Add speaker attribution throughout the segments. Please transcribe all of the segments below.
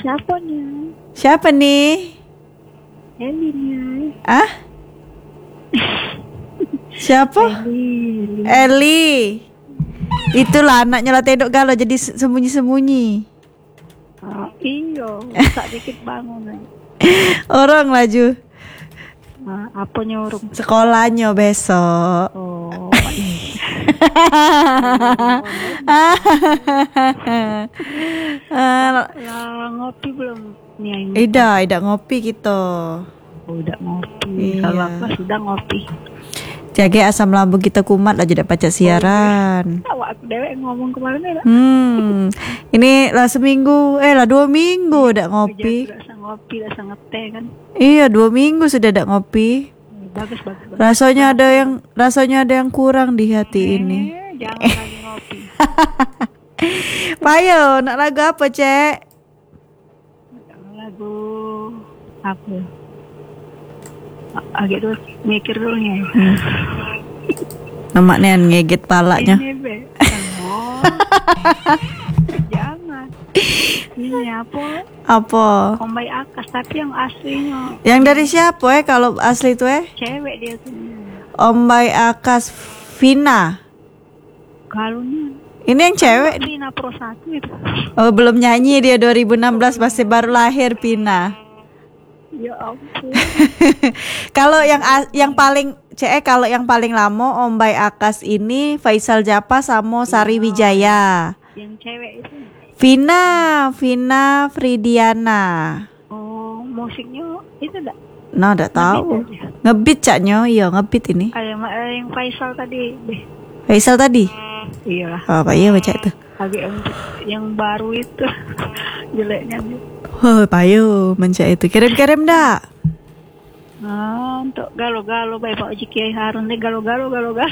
Speaker 1: Siapa nih?
Speaker 2: Eli.
Speaker 1: Ah? Siapa? Eli. Itulah anaknya lah Tedok Galo jadi sembunyi-sembunyi.
Speaker 2: Iyo, tak dikit bangun.
Speaker 1: Orang laju.
Speaker 2: Apa nyuruh?
Speaker 1: Sekolahnya besok.
Speaker 2: Oh. Ngopi belum?
Speaker 1: Ida ngopi gitu.
Speaker 2: Udah ngopi. Kalau apa sudah ngopi.
Speaker 1: Jaga asam lambung kita kumat lah jadi pacak siaran.
Speaker 2: Awak aku dewek ngomong kemarin ya.
Speaker 1: Ini lah seminggu, lah 2 minggu dak ngopi.
Speaker 2: Udah ngopi, udah ngeteh kan.
Speaker 1: Iya 2 minggu sudah dak ngopi.
Speaker 2: Bagus.
Speaker 1: Rasanya ada yang kurang di hati ini.
Speaker 2: Jangan lagi ngopi.
Speaker 1: Payo, nak lagu apa, Cek?
Speaker 2: Lagu apa? Agak dulu mikir dulu ya.
Speaker 1: Namaknya ngeget palanya.
Speaker 2: Ini be. Jangan. Ini apa?
Speaker 1: Apa?
Speaker 2: Ombai Akas tapi yang aslinya.
Speaker 1: Yang dari siapa kalau asli tuh
Speaker 2: Cewek dia tuh.
Speaker 1: Ombai Akas Vina.
Speaker 2: Kalaunya.
Speaker 1: Ini yang cewek.
Speaker 2: Vina Pro 1 itu.
Speaker 1: Oh, belum nyanyi dia 2016 masih baru lahir Vina.
Speaker 2: Ya ampun.
Speaker 1: Kalau yang paling kalau yang paling lama Ombai Akas ini Faisal Japa sama Sari Wijaya.
Speaker 2: Yang cewek itu
Speaker 1: Vina Fridiana.
Speaker 2: Oh, musiknya itu enggak?
Speaker 1: Nah, enggak tahu. Ngebit caknya, iya ngebit ini.
Speaker 2: Ada yang Faisal tadi, deh.
Speaker 1: Faisal tadi?
Speaker 2: Iya.
Speaker 1: Oh, apa iya baca itu?
Speaker 2: Agak yang baru itu jeleknya.
Speaker 1: Oh, payo mencak itu. Kirim-kirim dah.
Speaker 2: Untuk galo-galo baik Pak Haji Kiai Harun deh galo-galo.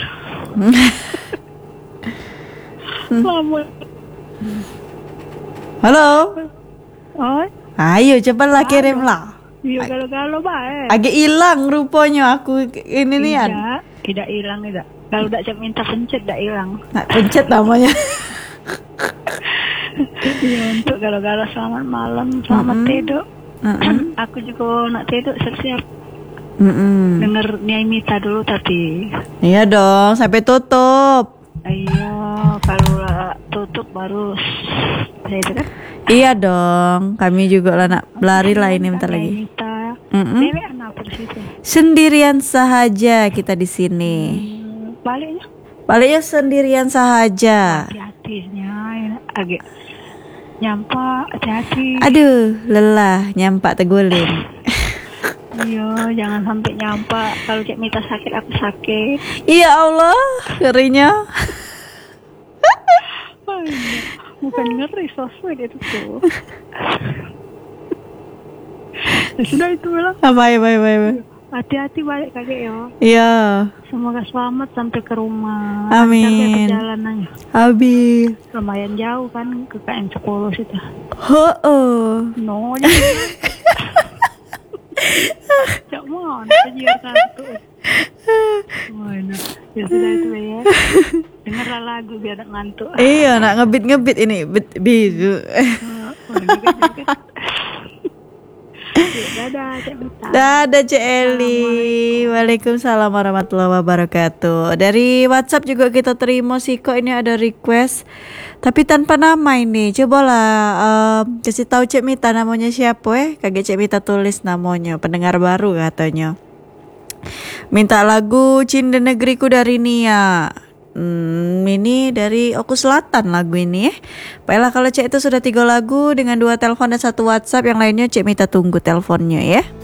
Speaker 1: Halo.
Speaker 2: Oh.
Speaker 1: Ayo cepat kirim lah.
Speaker 2: Iya galo-galo baik.
Speaker 1: Agak hilang rupanya aku ini nih kan.
Speaker 2: Tidak hilang tidak. Kalau tidak minta pencet tidak hilang.
Speaker 1: Nak pencet namanya.
Speaker 2: Iya untuk galo-galo selamat malam, selamat tidur. Aku juga nak tidur siap-siap. Dengar Nyai Mita dulu tapi.
Speaker 1: Iya dong sampai tutup.
Speaker 2: Iya kalau tutup baru itu kan.
Speaker 1: Iya dong kami juga lah nak berlari lah ini bentar lagi.
Speaker 2: Dewi apa di situ?
Speaker 1: Sendirian sahaja kita di sini. Baliknya sendirian sahaja.
Speaker 2: Hati-hatinya agak nyampak hati-hati.
Speaker 1: Aduh lelah nyampak tegulin.
Speaker 2: Iya jangan sampai nyampak. Kalau Cik Mita sakit aku sakit.
Speaker 1: Iya Allah ngerinya.
Speaker 2: Bukan ngeri sosmed itu tuh. Sudah itu bilang.
Speaker 1: Bye.
Speaker 2: Hati-hati balik kakek ya.
Speaker 1: Iya.
Speaker 2: Semoga selamat sampai ke rumah.
Speaker 1: Amin.
Speaker 2: Perjalanannya.
Speaker 1: Habis.
Speaker 2: Lumayan jauh kan ke KM 10 situ.
Speaker 1: No.
Speaker 2: Cak mau kejiar satu. Ya sudah itu ya. Dengarlah lagu biar tak ngantuk.
Speaker 1: Iya nak ngebit ini biru. Dadah Cik Eli. Waalaikumsalam warahmatullahi wabarakatuh. Dari WhatsApp juga kita terima sih kok ini ada request tapi tanpa nama ini. Cobalah kasih tahu Cik Mita namanya siapa kagak Cik Mita tulis namanya. Pendengar baru katanya. Minta lagu Cinta Negeriku dari Nia. Ini dari Oku Selatan lagu ini. Baiklah kalau Cik itu sudah 3 lagu dengan 2 telepon dan 1 WhatsApp, yang lainnya Cik Mita tunggu teleponnya ya.